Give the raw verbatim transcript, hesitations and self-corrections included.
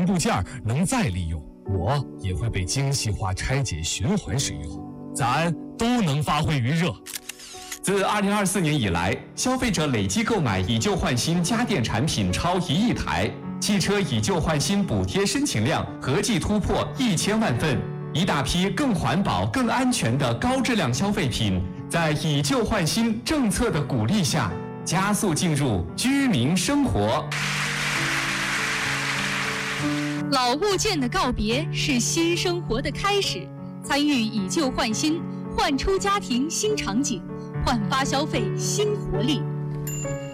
零部件能再利用，我也会被精细化拆解循环使用，咱都能发挥余热。 自二零二四年以来，消费者累计购买以旧换新家电产品超一亿台，汽车以旧换新补贴申请量合计突破一千万份，一大批更环保、更安全的高质量消费品，在以旧换新政策的鼓励下，加速进入居民生活。 老物件的告别是新生活的开始，参与以旧换新，焕出家庭新场景，焕发消费新活力。